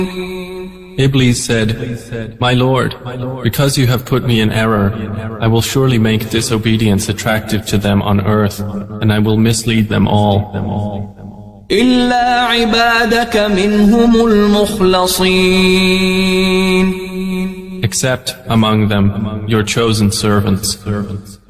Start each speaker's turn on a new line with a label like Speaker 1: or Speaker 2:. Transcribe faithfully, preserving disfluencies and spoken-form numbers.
Speaker 1: Iblis said, My Lord, because you have put me in error, I will surely make disobedience attractive to them on earth, and I will mislead them all.
Speaker 2: إلا عبادك منهم المخلصين
Speaker 1: Except among them your chosen servants.